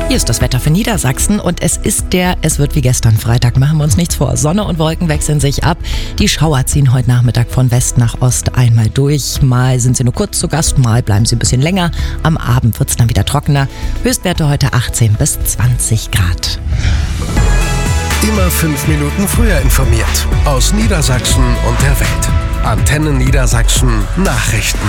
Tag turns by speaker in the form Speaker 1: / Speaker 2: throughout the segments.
Speaker 1: Hier ist das Wetter für Niedersachsen und es wird wie gestern Freitag, machen wir uns nichts vor. Sonne und Wolken wechseln sich ab. Die Schauer ziehen heute Nachmittag von West nach Ost einmal durch. Mal sind sie nur kurz zu Gast, mal bleiben sie ein bisschen länger. Am Abend wird es dann wieder trockener. Höchstwerte heute 18 bis 20 Grad.
Speaker 2: Immer 5 Minuten früher informiert. Aus Niedersachsen und der Welt. Antenne Niedersachsen Nachrichten.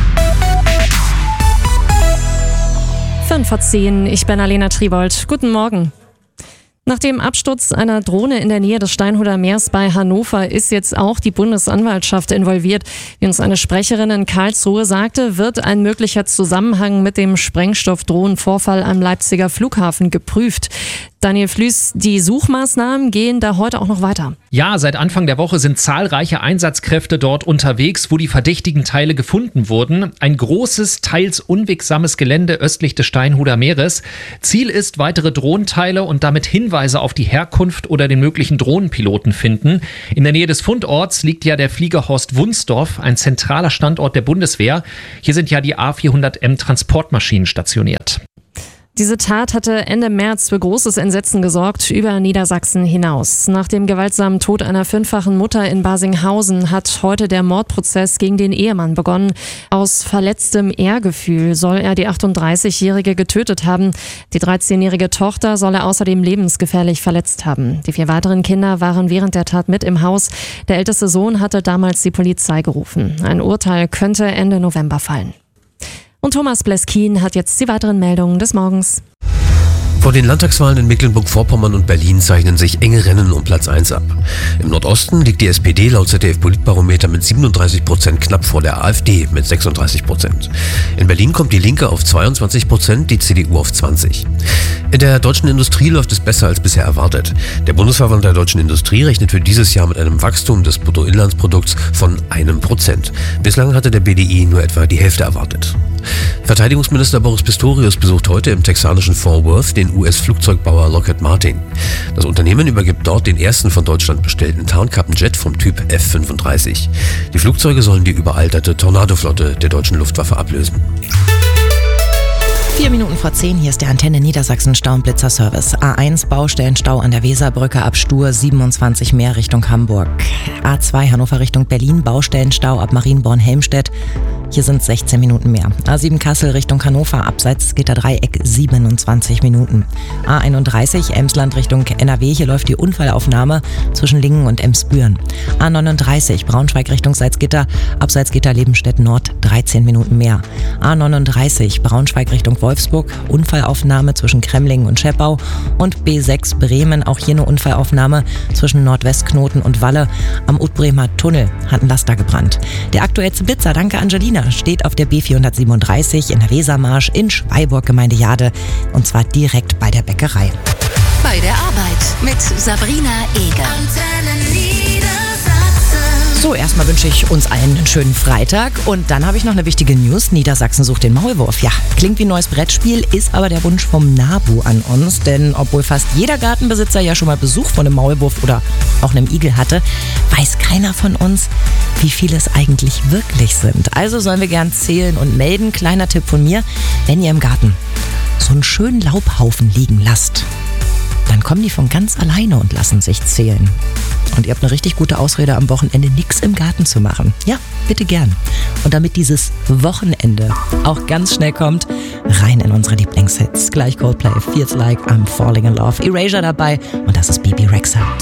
Speaker 3: 5:10, ich bin Alena Tribold. Guten Morgen. Nach dem Absturz einer Drohne in der Nähe des Steinhuder Meers bei Hannover ist jetzt auch die Bundesanwaltschaft involviert. Wie uns eine Sprecherin in Karlsruhe sagte, wird ein möglicher Zusammenhang mit dem Sprengstoffdrohnenvorfall am Leipziger Flughafen geprüft. Daniel Flüß, die Suchmaßnahmen gehen da heute auch noch weiter.
Speaker 4: Ja, seit Anfang der Woche sind zahlreiche Einsatzkräfte dort unterwegs, wo die verdächtigen Teile gefunden wurden. Ein großes, teils unwegsames Gelände östlich des Steinhuder Meeres. Ziel ist, weitere Drohnenteile und damit Hinweise auf die Herkunft oder den möglichen Drohnenpiloten finden. In der Nähe des Fundorts liegt ja der Flieger Horst Wunsdorf, ein zentraler Standort der Bundeswehr. Hier sind ja die A400M Transportmaschinen stationiert.
Speaker 3: Diese Tat hatte Ende März für großes Entsetzen gesorgt, über Niedersachsen hinaus. Nach dem gewaltsamen Tod einer 5-fachen Mutter in Barsinghausen hat heute der Mordprozess gegen den Ehemann begonnen. Aus verletztem Ehrgefühl soll er die 38-Jährige getötet haben. Die 13-jährige Tochter soll er außerdem lebensgefährlich verletzt haben. Die 4 weiteren Kinder waren während der Tat mit im Haus. Der älteste Sohn hatte damals die Polizei gerufen. Ein Urteil könnte Ende November fallen. Und Thomas Bleskin hat jetzt die weiteren Meldungen des Morgens.
Speaker 5: Vor den Landtagswahlen in Mecklenburg-Vorpommern und Berlin zeichnen sich enge Rennen um Platz 1 ab. Im Nordosten liegt die SPD laut ZDF-Politbarometer mit 37% knapp vor der AfD mit 36%. In Berlin kommt die Linke auf 22%, die CDU auf 20%. In der deutschen Industrie läuft es besser als bisher erwartet. Der Bundesverband der deutschen Industrie rechnet für dieses Jahr mit einem Wachstum des Bruttoinlandsprodukts von 1%. Bislang hatte der BDI nur etwa die Hälfte erwartet. Verteidigungsminister Boris Pistorius besucht heute im texanischen Fort Worth den US-Flugzeugbauer Lockheed Martin. Das Unternehmen übergibt dort den ersten von Deutschland bestellten Tarnkappenjet vom Typ F-35. Die Flugzeuge sollen die überalterte Tornado-Flotte der deutschen Luftwaffe ablösen.
Speaker 1: 4 Minuten vor 10, hier ist der Antenne Niedersachsen Stau- und Blitzerservice. A1 Baustellenstau an der Weserbrücke ab Stur 27 mehr Richtung Hamburg. A2 Hannover Richtung Berlin, Baustellenstau ab Marienborn-Helmstedt. Hier sind 16 Minuten mehr. A7 Kassel Richtung Hannover, abseits Gitterdreieck 27 Minuten. A31 Emsland Richtung NRW, hier läuft die Unfallaufnahme zwischen Lingen und Emsbüren. A39 Braunschweig Richtung Salzgitter, abseits Gitter-Lebenstedt Nord 13 Minuten mehr. A39 Braunschweig Richtung Wolfsburg, Unfallaufnahme zwischen Kremlingen und Scheppau. Und B6 Bremen, auch hier eine Unfallaufnahme zwischen Nordwestknoten und Walle. Am Utbremer Tunnel hat ein Laster gebrannt. Der aktuellste Blitzer, danke Angelina, steht auf der B437 in der Wesermarsch in Schweiburg, Gemeinde Jade, und zwar direkt bei der Bäckerei.
Speaker 6: Bei der Arbeit mit Sabrina Eger.
Speaker 1: So, erstmal wünsche ich uns allen einen schönen Freitag und dann habe ich noch eine wichtige News. Niedersachsen sucht den Maulwurf. Ja, klingt wie ein neues Brettspiel, ist aber der Wunsch vom NABU an uns, denn obwohl fast jeder Gartenbesitzer ja schon mal Besuch von einem Maulwurf oder auch einem Igel hatte, weiß keiner von uns, wie viele es eigentlich wirklich sind. Also sollen wir gern zählen und melden. Kleiner Tipp von mir, wenn ihr im Garten so einen schönen Laubhaufen liegen lasst, dann kommen die von ganz alleine und lassen sich zählen. Und ihr habt eine richtig gute Ausrede, am Wochenende nichts im Garten zu machen. Ja, bitte gern. Und damit dieses Wochenende auch ganz schnell kommt, rein in unsere Lieblingshits. Gleich Coldplay, Feels Like I'm Falling in Love, Erasure dabei und das ist Bibi Rexha.